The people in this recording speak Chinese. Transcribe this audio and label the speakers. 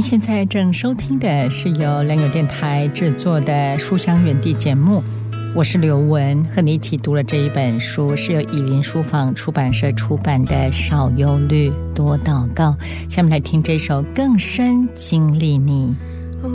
Speaker 1: 现在正收听的是由良友电台制作的书香园地节目，我是刘雯，和你一起读了这一本书，是由以林书坊出版社出版的《少忧虑多祷告》。下面来听这首《更深经历你》。